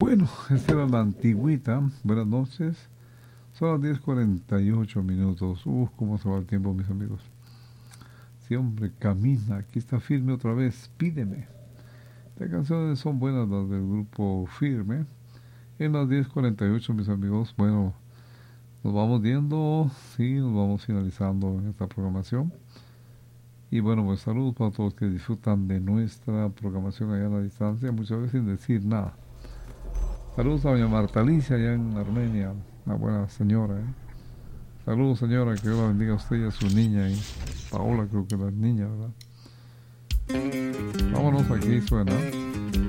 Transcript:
Bueno, esta era la antigüita. Buenas noches. Son las 10:48 minutos. Cómo se va el tiempo, mis amigos. Sí, hombre, camina. Aquí está Firme otra vez. Pídeme. Las canciones son buenas, las del grupo Firme. En las 10:48, mis amigos. Bueno, nos vamos viendo. Sí, nos vamos finalizando en esta programación. Y bueno, pues saludos para todos los que disfrutan de nuestra programación allá a la distancia, muchas veces sin decir nada. Saludos a doña Marta Alicia allá en Armenia, una buena señora. Saludos, señora, que Dios la bendiga a usted y a su niña. Y Paola creo que la niña, ¿verdad? Vámonos, aquí suena